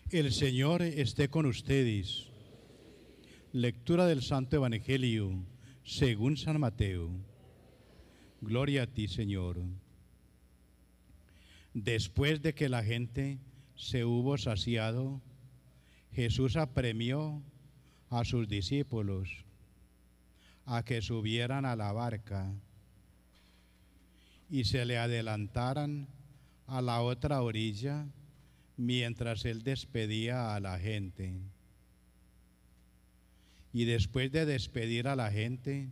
El Señor esté con ustedes. Lectura del Santo Evangelio según San Mateo. Gloria a ti, Señor. Después de que la gente se hubo saciado, Jesús apremió a sus discípulos a que subieran a la barca y se le adelantaran a la otra orilla mientras él despedía a la gente. Y después de despedir a la gente,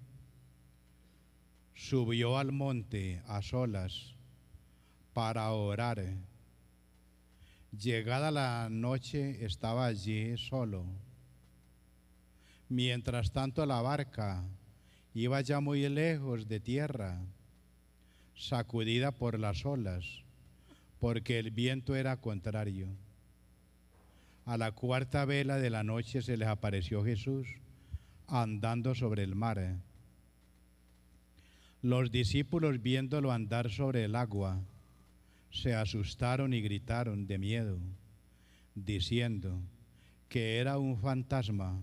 subió al monte a solas para orar. Llegada la noche estaba allí solo. Mientras tanto la barca iba ya muy lejos de tierra, sacudida por las olas, porque el viento era contrario. A la cuarta vela de la noche se les apareció Jesús andando sobre el mar. Los discípulos, viéndolo andar sobre el agua, se asustaron y gritaron de miedo, diciendo que era un fantasma.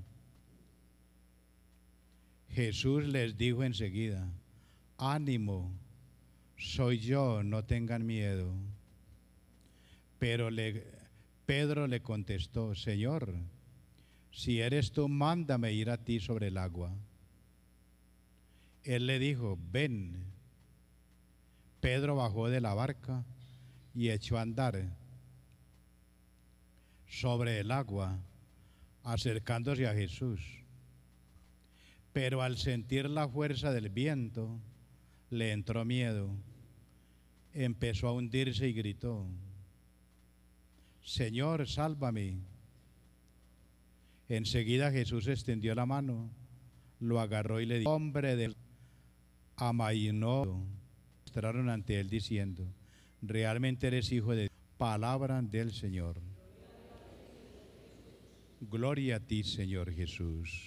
Jesús les dijo enseguida: ánimo, soy yo, no tengan miedo. Pero Pedro le contestó: Señor, si eres tú, mándame ir a ti sobre el agua. Él le dijo: ven. Pedro bajó de la barca y echó a andar sobre el agua, acercándose a Jesús. Pero al sentir la fuerza del viento, le entró miedo, empezó a hundirse y gritó: Señor, sálvame. Enseguida Jesús extendió la mano, lo agarró y le dijo: hombre del amainó. Mostraron ante él diciendo: realmente eres hijo de Dios. Palabra del Señor. Gloria a ti, Señor Jesús.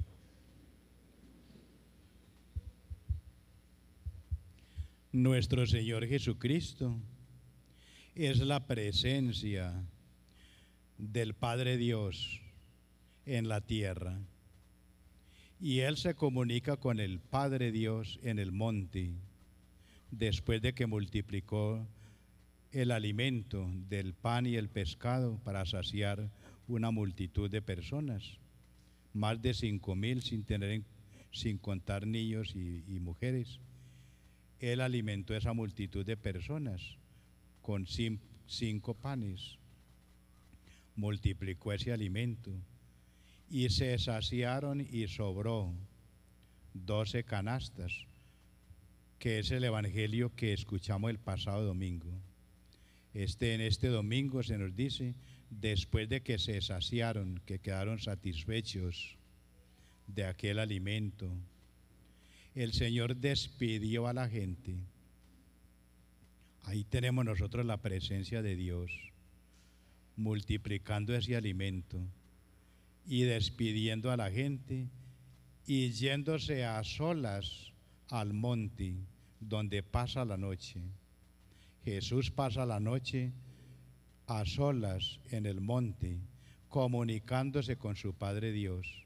Nuestro Señor Jesucristo es la presencia del Padre Dios en la tierra, y Él se comunica con el Padre Dios en el monte, después de que multiplicó el alimento del pan y el pescado para saciar una multitud de personas, más de 5.000 sin contar niños y mujeres. Él alimentó esa multitud de personas con 5 panes, multiplicó ese alimento y se saciaron y sobró 12 canastas, que es el evangelio que escuchamos el pasado domingo. En este domingo se nos dice: después de que se saciaron, que quedaron satisfechos de aquel alimento, el Señor despidió a la gente. Ahí tenemos nosotros la presencia de Dios, multiplicando ese alimento y despidiendo a la gente y yéndose a solas al monte donde pasa la noche. Jesús pasa la noche a solas en el monte, comunicándose con su Padre Dios.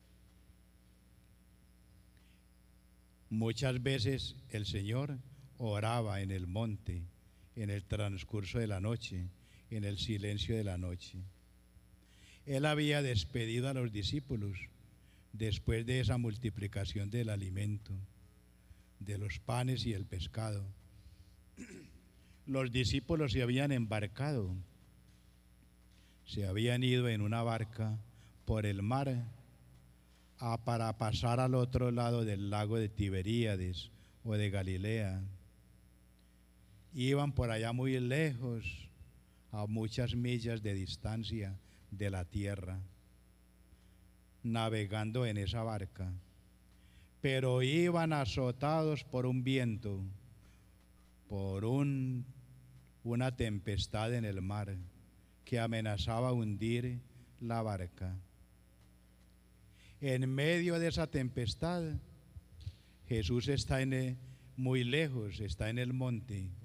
Muchas veces el Señor oraba en el monte, en el transcurso de la noche, en el silencio de la noche. Él había despedido a los discípulos después de esa multiplicación del alimento, de los panes y el pescado. Los discípulos se habían embarcado, se habían ido en una barca por el mar para pasar al otro lado del lago de Tiberíades o de Galilea. Iban por allá muy lejos, a muchas millas de distancia de la tierra, navegando en esa barca, pero iban azotados por un viento, por una tempestad en el mar que amenazaba hundir la barca. En medio de esa tempestad, Jesús está muy lejos, está en el monte,